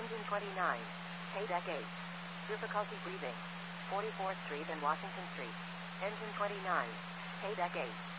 Engine 29. KDEC 8. Difficulty breathing. 44th Street and Washington Street. Engine 29. KDEC 8.